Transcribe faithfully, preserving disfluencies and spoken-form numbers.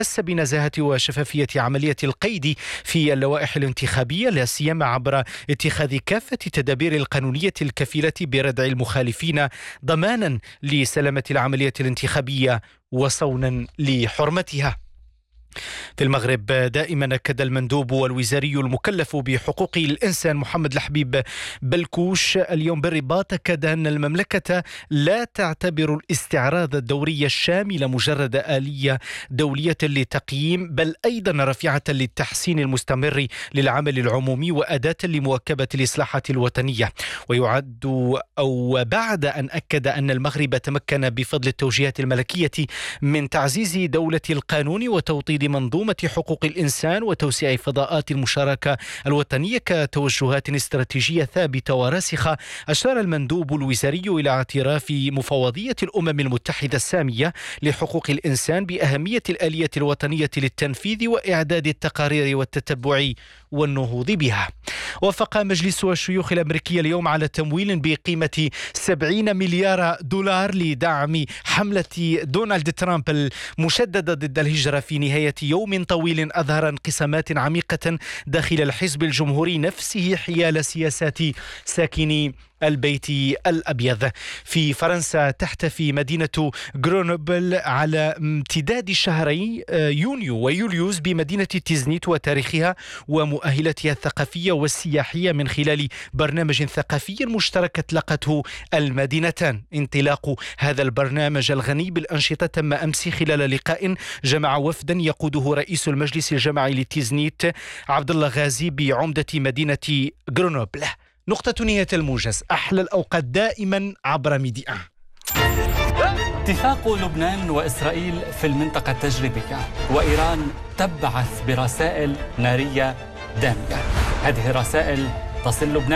مس بنزاهة وشفافية عملية القيد في اللوائح الانتخابية، لا سيما عبر اتخاذ كافة التدابير القانونية الكفيلة بردع المخالفين ضمانا لسلامة العملية الانتخابية وصونا لحرمتها. في المغرب دائما أكد المندوب والوزاري المكلف بحقوق الإنسان محمد الحبيب بلكوش اليوم بالرباط، أكد أن المملكة لا تعتبر الاستعراض الدوري الشامل مجرد آلية دولية لتقييم، بل أيضا رافعة للتحسين المستمر للعمل العمومي وأداة لمواكبة الإصلاحات الوطنية. ويعد أو بعد أن أكد أن المغرب تمكن بفضل التوجيهات الملكية من تعزيز دولة القانون وتوطيد منظومة حقوق الإنسان وتوسيع فضاءات المشاركة الوطنية كتوجهات استراتيجية ثابتة وراسخة. أشار المندوب الوزاري إلى اعتراف مفوضية الأمم المتحدة السامية لحقوق الإنسان بأهمية الآلية الوطنية للتنفيذ وإعداد التقارير والتتبع والنهوض بها. وافق مجلس الشيوخ الأمريكي اليوم على تمويل بقيمة سبعين مليار دولار لدعم حملة دونالد ترامب المشددة ضد الهجرة في نهاية يوم طويل أظهر انقسامات عميقة داخل الحزب الجمهوري نفسه حيال سياسات ساكني البيت الأبيض. في فرنسا تحتفي مدينة غرونوبل على امتداد شهري يونيو ويوليوز بمدينة تيزنيت وتاريخها ومؤهلاتها الثقافية والسياحية من خلال برنامج ثقافي مشترك اطلقته المدينتان. انطلاق هذا البرنامج الغني بالأنشطة تم أمس خلال لقاء جمع وفدا يقوده رئيس المجلس الجماعي لتيزنيت عبد الله غازي بعمدة مدينة غرونوبل. نقطة نهاية الموجز، أحلى الأوقات دائما عبر ميديا. اتفاق لبنان وإسرائيل في المنطقة التجريبية، وإيران تبعث برسائل نارية دامية. هذه الرسائل تصل لبنان